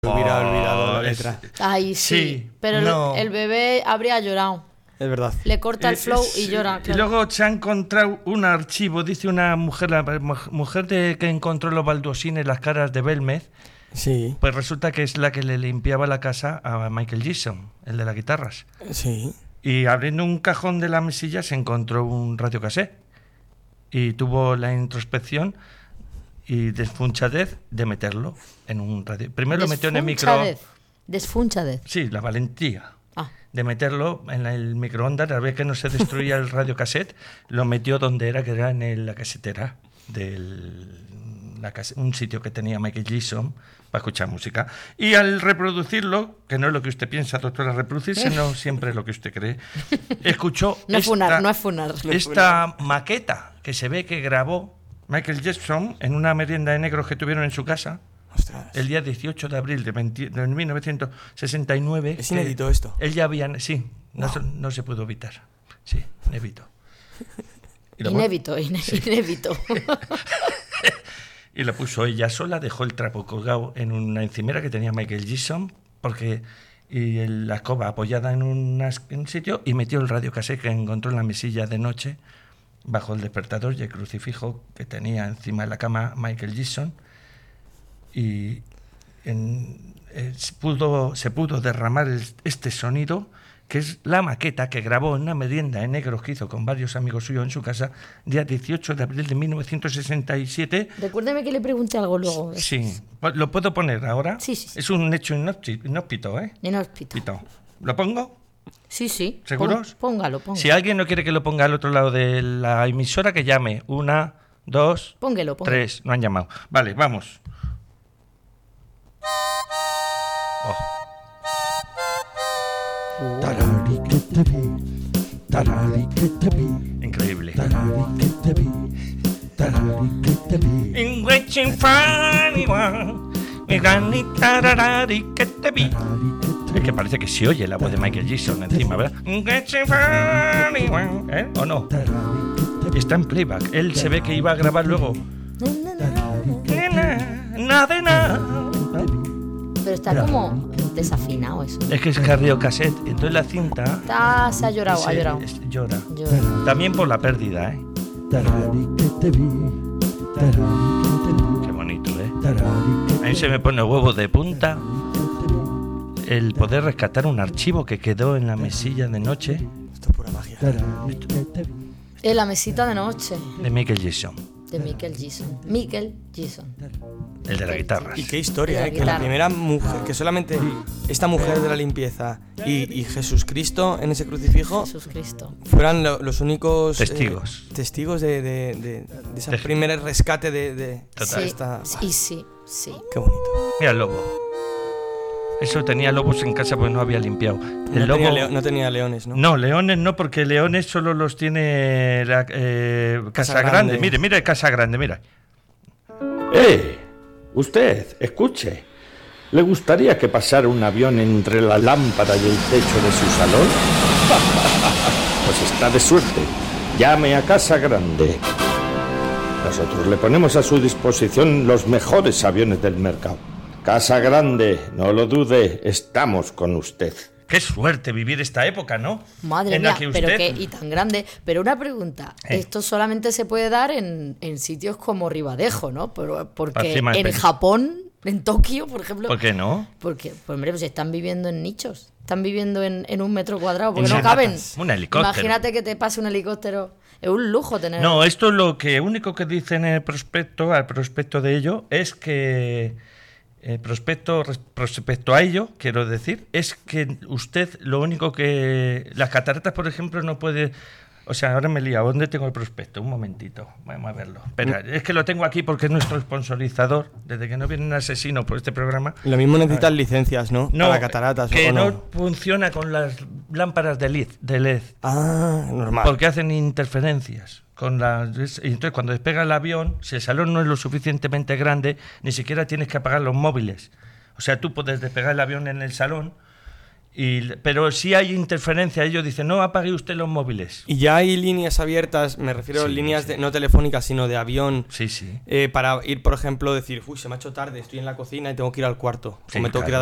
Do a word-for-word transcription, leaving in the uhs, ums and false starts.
hubiera olvidado la letra. Ay, sí. Sí, pero no. el, el bebé habría llorado. Es verdad. Le corta el flow y llora. Y Claro. luego se ha encontrado un archivo, dice una mujer, la mujer de, que encontró los baldosines, las caras de Belmez, Sí, pues resulta que es la que le limpiaba la casa a Michael Jackson, el de las guitarras. sí. Y abriendo un cajón de la mesilla se encontró un radiocassette y tuvo la introspección y desfunchadez de meterlo en un radio. Primero lo metió en el micro. Desfunchadez. Desfunchadez. Sí, la valentía Ah. de meterlo en el microondas, a ver que no se destruía el radiocassette, lo metió donde era, que era en el- la casetera del la case- un sitio que tenía Michael Jackson para escuchar música. Y al reproducirlo, que no es lo que usted piensa, doctora, reproducirse no siempre es lo que usted cree, escuchó No es esta, funar, no es funar. esta maqueta que se ve que grabó Michael Jackson en una merienda de negros que tuvieron en su casa Ostras. el día dieciocho de abril de, veinte de mil novecientos sesenta y nueve. Es que inédito esto. Él ya había... Sí, no, Wow. se, no se pudo evitar. Sí, inédito. Y lo, Inévito, ine- inévito. y lo puso ella sola, dejó el trapo colgado en una encimera que tenía Michael Jackson, porque y el- la escoba apoyada en, una es- en un sitio, y metió el radiocassette que encontró en la mesilla de noche, bajo el despertador y el crucifijo que tenía encima de la cama Michael Jackson, y en- eh, se, pudo, se pudo derramar el- este sonido, que es la maqueta que grabó en una merienda en negros que hizo con varios amigos suyos en su casa, día dieciocho de abril de mil novecientos sesenta y siete. Recuérdeme que le pregunte algo luego. Sí, ¿lo puedo poner ahora? Sí, sí, sí. Es un hecho inhóspito, inhóspito, ¿eh? Inhóspito. Pito. ¿Lo pongo? Sí, sí. ¿Seguros? Pon- Póngalo, póngalo. Si alguien no quiere que lo ponga al otro lado de la emisora, que llame. Una, dos, Póngelo, póngalo. tres. No han llamado. Vale, vamos. Oh. Increíble. In waiting for anyone, me gani tararari que te vi. Es que parece que se oye la voz de Michael Jackson encima, ¿verdad? In waiting for anyone, ¿eh? ¿O no? Está en playback. Él se ve que iba a grabar luego. Nada de nada. Pero está como desafinado eso. Es que es carriocassette. Entonces la cinta Está, se ha llorado, ha se- llorado. es- llora. Llora. También por la pérdida, ¿eh? Qué bonito, ¿eh? A mí se me pone huevo de punta el poder rescatar un archivo que quedó en la mesilla de noche Esto es pura magia. En la mesita de noche de Michael Jackson, de Michael Jackson. Michael Jackson. el de las guitarras. Y qué historia, La ¿eh? Que la guitarra. primera mujer, que solamente esta mujer de la limpieza y, y Jesucristo en ese crucifijo Jesús Cristo. fueran lo- los únicos eh, Testigos. testigos de, de, de, de ese Test- primer rescate de, de Total. Sí, esta. y sí, sí. Qué bonito. Mira el lobo. Eso tenía lobos en casa porque no había limpiado. El No, lobo... tenía leo- no tenía leones, ¿no? No, leones no, porque leones solo los tiene la eh, Casa, Casa Grande. Grande. Mire, mire Casa Grande, mira. ¡Eh! Usted, escuche. ¿Le gustaría que pasara un avión entre la lámpara y el techo de su salón? Pues está de suerte. Llame a Casa Grande. Nosotros le ponemos a su disposición los mejores aviones del mercado. Casa Grande, no lo dude, estamos con usted. Qué suerte vivir esta época, ¿no? Madre en la mía, que pero usted... que, y tan grande. Pero una pregunta, Eh. esto solamente se puede dar en, en sitios como Ribadejo, ¿no? Pero, porque Encima de en Peña. Japón, en Tokio, por ejemplo... ¿Por qué no? Porque, pues hombre, pues están viviendo en nichos. Están viviendo en, en un metro cuadrado, porque En no caben. sanatas. Un helicóptero. Imagínate que te pase un helicóptero. Es un lujo tener... No, esto lo que único que dice en el prospecto, al prospecto de ello, es que el prospecto res- respecto a ello, quiero decir, es que usted lo único que las cataratas, por ejemplo, no puede, o sea, ahora me he liado. ¿Dónde tengo el prospecto? Un momentito, vamos a verlo. Espera, es que lo tengo aquí porque es nuestro sponsorizador, desde que no viene un asesino por este programa. Lo mismo necesitan licencias, ¿no? No, Para cataratas que o no. no. funciona con las lámparas de L E D, de L E D. Ah, normal. Porque hacen interferencias con las, y entonces cuando despega el avión, si el salón no es lo suficientemente grande, ni siquiera tienes que apagar los móviles. O sea, tú puedes despegar el avión en el salón Y, pero sí hay interferencia, ellos dicen, no apague usted los móviles. Y ya hay líneas abiertas, me refiero a Sí, líneas sí. de, no telefónicas, sino de avión, Sí, sí. eh, para ir, por ejemplo, decir, uy, se me ha hecho tarde, estoy en la cocina y tengo que ir al cuarto, Sí, o me tengo que ir a claro.